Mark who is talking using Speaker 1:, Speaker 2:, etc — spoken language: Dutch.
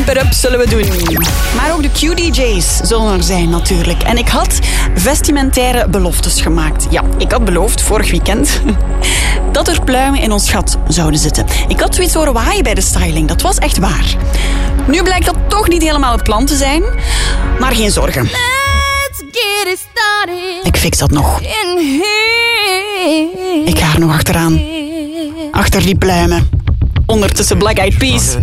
Speaker 1: Pump It Up zullen we doen. Maar ook de Q-DJ's zullen er zijn natuurlijk. En ik had vestimentaire beloftes gemaakt. Ja, ik had beloofd vorig weekend dat er pluimen in ons gat zouden zitten. Ik had zoiets horen waaien bij de styling. Dat was echt waar. Nu blijkt dat toch niet helemaal het plan te zijn. Maar geen zorgen.
Speaker 2: Let's get it started.
Speaker 1: Ik fix dat nog.
Speaker 2: In here.
Speaker 1: Ik ga er nog achteraan. Achter die pluimen. Ondertussen Black Eyed Peas.